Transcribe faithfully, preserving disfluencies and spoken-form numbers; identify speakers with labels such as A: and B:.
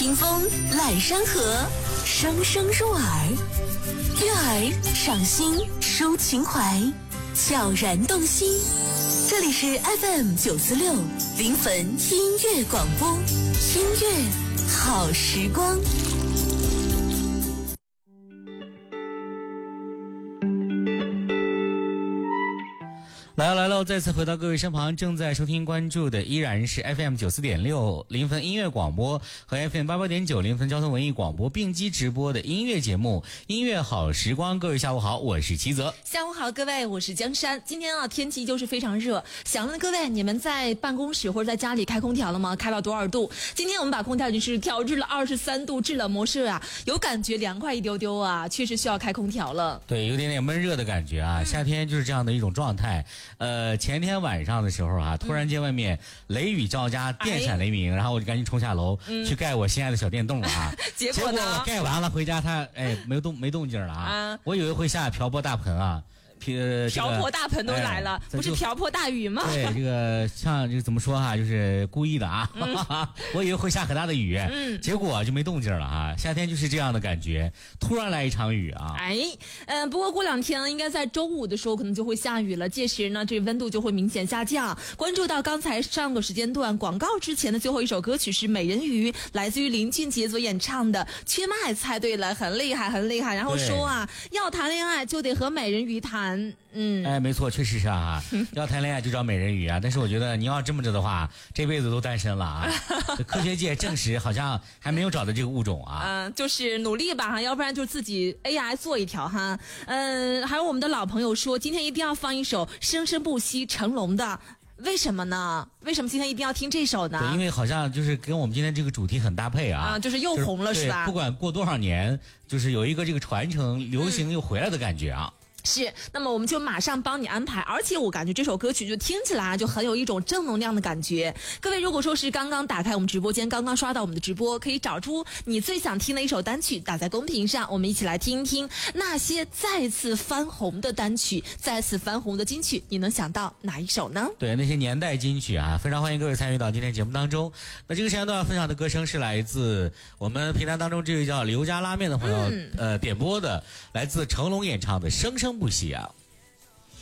A: 听风揽山河，声声入耳，悦耳赏心，抒情怀，悄然动心。这里是 F M 九四六临汾音乐广播，音乐好时光。
B: 来了来了，再次回到各位身旁，正在收听关注的依然是 F M 九四点六临汾音乐广播和 F M 八八点九临汾交通文艺广播并机直播的音乐节目音乐好时光。各位下午好，我是齐泽。
C: 下午好，各位，我是江山。今天啊，天气就是非常热，想问各位，你们在办公室或者在家里开空调了吗？开到多少度？今天我们把空调已经是调至了二十三度制冷模式啊，有感觉凉快一丢丢啊，确实需要开空调了。
B: 对，有点点闷热的感觉啊，夏天就是这样的一种状态。呃，前天晚上的时候啊，突然间外面雷雨交加，电闪雷鸣，哎、然后我就赶紧冲下楼、嗯、去盖我心爱的小电动了啊。
C: 结果呢？
B: 结果我盖完了回家，它哎没动没动静了啊。啊我以为会下瓢泼大盆啊。
C: 瓢泼大盆都来了、哎、不是瓢泼大雨吗？
B: 对，这个像这个怎么说哈、啊，就是故意的啊、嗯、我以为会下很大的雨，嗯，结果就没动静了啊。夏天就是这样的感觉，突然来一场雨啊。
C: 哎，嗯、呃，不过过两天应该在周五的时候可能就会下雨了，届时呢这温度就会明显下降。关注到刚才上个时间段广告之前的最后一首歌曲是美人鱼，来自于林俊杰所演唱的。缺麦猜对了，很厉害很厉害。然后说啊，要谈恋爱就得和美人鱼谈。嗯，
B: 哎，没错，确实是啊，要谈恋爱就找美人鱼啊。但是我觉得你要这么着的话，这辈子都单身了啊。科学界证实好像还没有找到这个物种啊。
C: 嗯、呃，就是努力吧哈，要不然就自己 A I 做一条哈。嗯、呃，还有我们的老朋友说，今天一定要放一首《生生不息》成龙的。为什么呢？为什么今天一定要听这首呢？
B: 对，因为好像就是跟我们今天这个主题很搭配啊，
C: 啊，就是又红了
B: 是,
C: 是吧？
B: 不管过多少年，就是有一个这个传承、流行又回来的感觉啊。嗯
C: 是，那么我们就马上帮你安排，而且我感觉这首歌曲就听起来就很有一种正能量的感觉。各位如果说是刚刚打开我们直播间，刚刚刷到我们的直播，可以找出你最想听的一首单曲打在公屏上，我们一起来听一听那些再次翻红的单曲，再次翻红的金曲，你能想到哪一首呢？
B: 对，那些年代金曲啊，非常欢迎各位参与到今天节目当中。那这个时间段要分享的歌声是来自我们平台当中这位叫刘家拉面的朋友、嗯、呃点播的，来自成龙演唱的《生生不息》啊。